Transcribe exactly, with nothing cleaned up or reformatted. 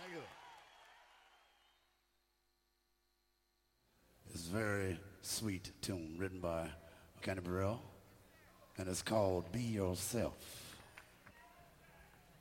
Thank you. It's a very sweet tune written by Kenny Burrell, and it's called Be Yourself.